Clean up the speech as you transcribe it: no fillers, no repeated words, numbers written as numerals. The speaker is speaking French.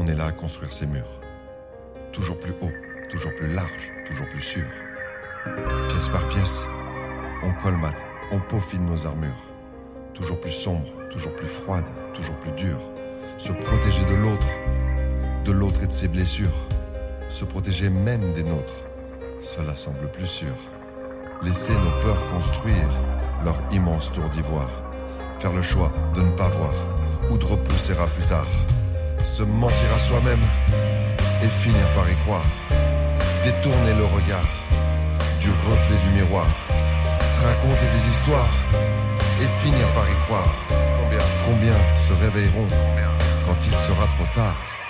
on est là à construire ces murs. Toujours plus haut, toujours plus large, toujours plus sûr. Pièce par pièce, on colmate, on peaufine nos armures. Toujours plus sombre, toujours plus froide, toujours plus dure. Se protéger de l'autre et de ses blessures. Se protéger même des nôtres, cela semble plus sûr. Laisser nos peurs construire leur immense tour d'ivoire. Faire le choix de ne pas voir ou de repousser à plus tard. Se mentir à soi-même et finir par y croire. Détourner le regard du reflet du miroir. Se raconter des histoires et finir par y croire. Combien se réveilleront quand il sera trop tard?